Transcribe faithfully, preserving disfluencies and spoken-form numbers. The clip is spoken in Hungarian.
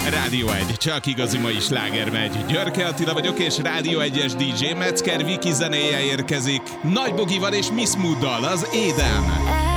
Rádió egy, csak igazi mai sláger megy. Györke Attila vagyok, és Rádió egyes dé dzsé Metzger Viki zenéje érkezik. Nagy Bogival és Miss Mooddal, az Éden.